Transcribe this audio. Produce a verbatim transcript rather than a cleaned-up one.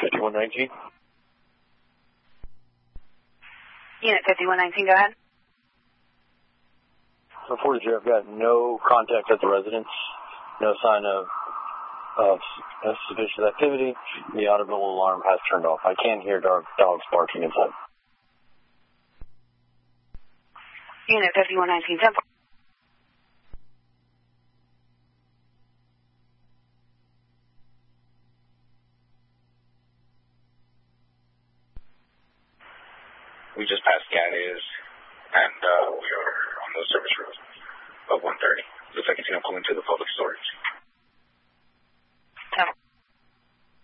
fifty-one nineteen. Unit fifty-one nineteen, go ahead. So forty-three, I've got no contact at the residence, no sign of, of suspicious activity. The audible alarm has turned off. I can hear dog, dogs barking inside. Unit fifty-one nineteen, ten. We just passed Gaddis, and uh, we are on the service road of one thirty. The second team pulling to the public storage.